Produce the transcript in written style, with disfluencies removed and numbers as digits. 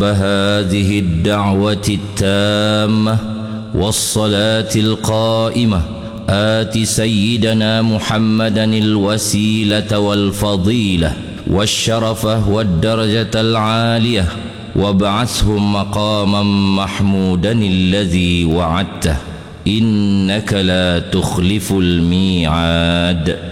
رب هذه الدعوة التامة والصلاة القائمة آت سيدنا محمدا الوسيلة والفضيلة والشرفة والدرجة العالية وابعثه مقاما محمودا الذي وعدته إنك لا تخلف الميعاد.